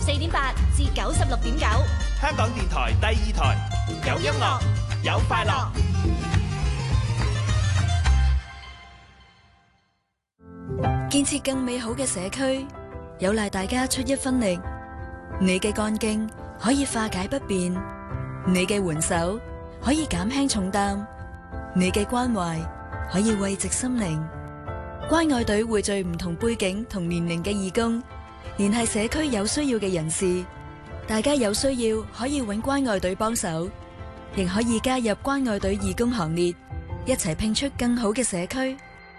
84.8至96.9， 香港電台第2台，有音樂，有快樂。 建設更美好嘅社區，有賴大家出一分力。你嘅幹勁可以化解不便，你嘅援手可以減輕重擔，你嘅關懷可以慰藉心靈。關愛隊匯聚唔同背景同年齡嘅義工，聯繫社區有需要嘅人士。大家有需要可以搵關愛隊幫手，亦可以加入關愛隊義工行列，一齊拼出更好嘅社區。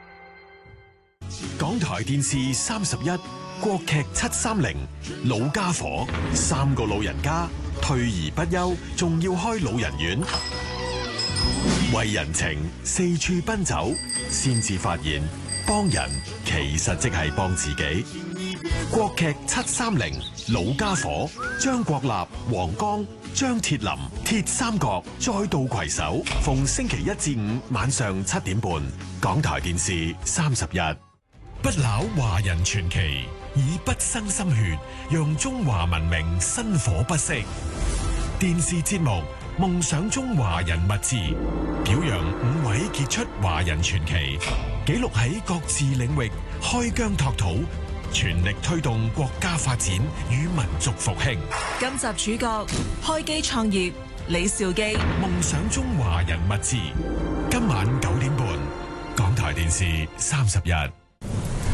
港台電視31國劇730老家伙，3個老人家退而不休，仲要開老人院，為人情四處奔走，先至發現幫人其實即係幫自己。國劇730老家伙，張國立、黃剛、張鐵林鐵三角再度攜手，逢星期1至5晚上7點半，港台電視31。不朽華人傳奇，以不生心血，讓中華文明薪火不息。電視節目《夢想中華人物誌》，表揚5位傑出華人傳奇，記錄喺各自領域開疆拓土，全力推動國家發展與民族復興。 今集主角開機創業李兆基，《 夢想中華人物誌》，今晚9點半，港台電視31。